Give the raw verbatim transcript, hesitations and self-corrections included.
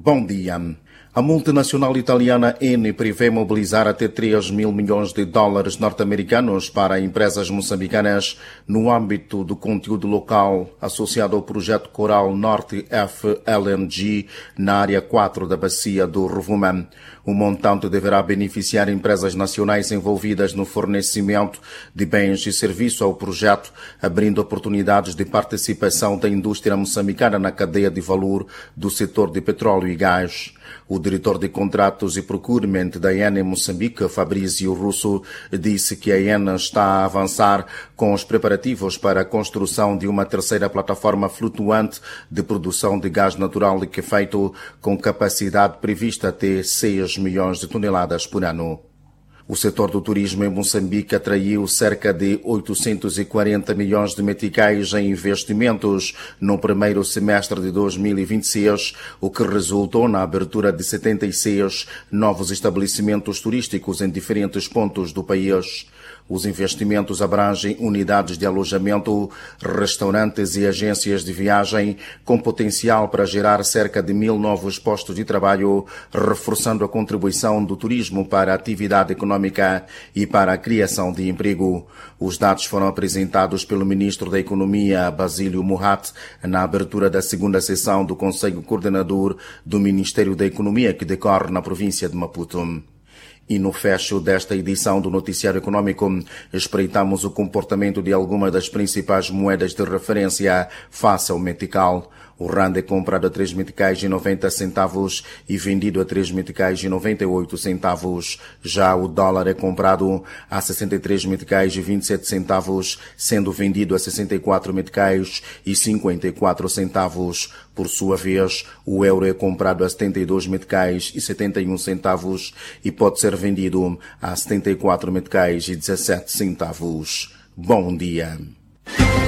Bom dia. A multinacional italiana Eni prevê mobilizar até três mil milhões de dólares norte-americanos para empresas moçambicanas no âmbito do conteúdo local associado ao projeto Coral Norte F L N G na área quatro da bacia do Rovuma. O montante deverá beneficiar empresas nacionais envolvidas no fornecimento de bens e serviços ao projeto, abrindo oportunidades de participação da indústria moçambicana na cadeia de valor do setor de petróleo e gás. O diretor de contratos e procurement da Eni Moçambique, Fabrício Russo, disse que a Eni está a avançar com os preparativos para a construção de uma terceira plataforma flutuante de produção de gás natural liquefeito com capacidade prevista até seis milhões de toneladas por ano. O setor do turismo em Moçambique atraiu cerca de oitocentos e quarenta milhões de meticais em investimentos no primeiro semestre de dois mil e vinte e seis, o que resultou na abertura de setenta e seis novos estabelecimentos turísticos em diferentes pontos do país. Os investimentos abrangem unidades de alojamento, restaurantes e agências de viagem, com potencial para gerar cerca de mil novos postos de trabalho, reforçando a contribuição do turismo para a atividade econômica e para a criação de emprego. Os dados foram apresentados pelo ministro da Economia, Basílio Mohat, na abertura da segunda sessão do Conselho Coordenador do Ministério da Economia, que decorre na província de Maputo. E no fecho desta edição do Noticiário Econômico, espreitamos o comportamento de algumas das principais moedas de referência face ao metical. O rand é comprado a três meticais e noventa centavos e vendido a três meticais e noventa e oito centavos. Já o dólar é comprado a sessenta e três meticais e vinte e sete centavos, sendo vendido a sessenta e quatro meticais e cinquenta e quatro centavos. Por sua vez, o euro é comprado a setenta e dois meticais e setenta e um centavos e pode ser vendido a setenta e quatro meticais e dezessete centavos. Bom dia.